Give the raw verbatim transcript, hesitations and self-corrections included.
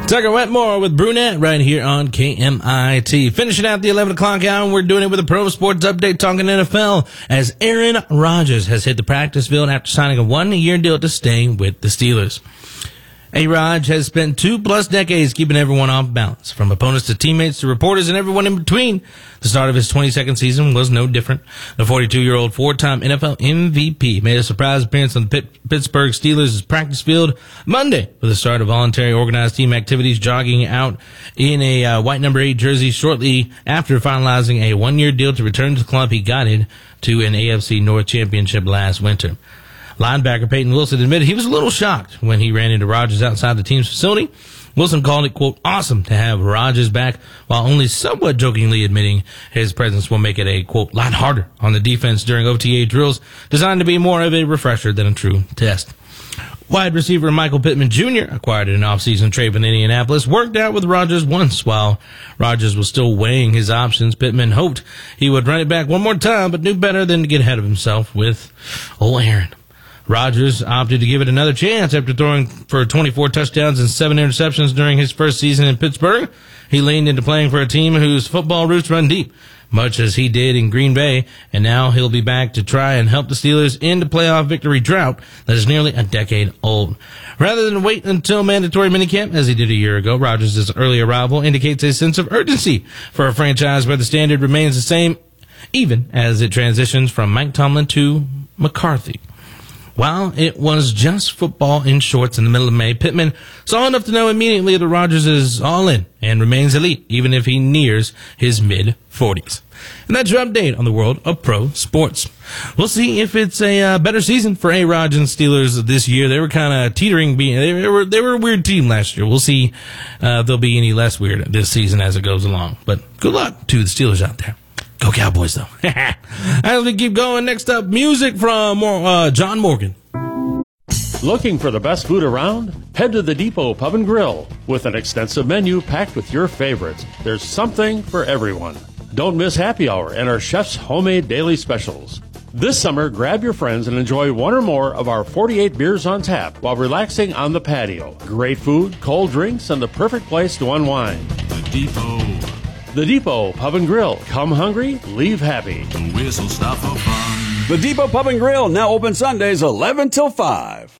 Tucker Wetmore with Brunette right here on K M I T. Finishing out the eleven o'clock hour, we're doing it with a pro sports update talking N F L as Aaron Rodgers has hit the practice field after signing a one-year deal to stay with the Steelers. A-Rod has spent two-plus decades keeping everyone off balance, from opponents to teammates to reporters and everyone in between. The start of his twenty-second season was no different. The forty-two-year-old four-time N F L M V P made a surprise appearance on the Pitt- Pittsburgh Steelers' practice field Monday with the start of voluntary organized team activities, jogging out in a uh, white number eight jersey shortly after finalizing a one-year deal to return to the club he got into an A F C North championship last winter. Linebacker Peyton Wilson admitted he was a little shocked when he ran into Rodgers outside the team's facility. Wilson called it, quote, awesome to have Rodgers back, while only somewhat jokingly admitting his presence will make it a, quote, lot harder on the defense during O T A drills, designed to be more of a refresher than a true test. Wide receiver Michael Pittman Junior, acquired in an offseason trade with Indianapolis, worked out with Rodgers once while Rodgers was still weighing his options. Pittman hoped he would run it back one more time, but knew better than to get ahead of himself with old Aaron. Rodgers opted to give it another chance after throwing for twenty-four touchdowns and seven interceptions during his first season in Pittsburgh. He leaned into playing for a team whose football roots run deep, much as he did in Green Bay, and now he'll be back to try and help the Steelers end a playoff victory drought that is nearly a decade old. Rather than wait until mandatory minicamp, as he did a year ago, Rodgers' early arrival indicates a sense of urgency for a franchise where the standard remains the same, even as it transitions from Mike Tomlin to McCarthy. While it was just football in shorts in the middle of May, Pittman saw enough to know immediately that Rodgers is all in and remains elite, even if he nears his mid-forties. And that's your update on the world of pro sports. We'll see if it's a uh, better season for A-Rod and Steelers this year. They were kind of teetering. Being, they, were, they were a weird team last year. We'll see uh, if they'll be any less weird this season as it goes along. But good luck to the Steelers out there. Go Cowboys, though. As we keep going, next up, music from uh, John Morgan. Looking for the best food around? Head to the Depot Pub and Grill. With an extensive menu packed with your favorites, there's something for everyone. Don't miss happy hour and our chef's homemade daily specials. This summer, grab your friends and enjoy one or more of our forty-eight beers on tap while relaxing on the patio. Great food, cold drinks, and the perfect place to unwind. The Depot. The Depot Pub and Grill. Come hungry, leave happy. The whistle stop for fun. The Depot Pub and Grill, now open Sundays eleven till five.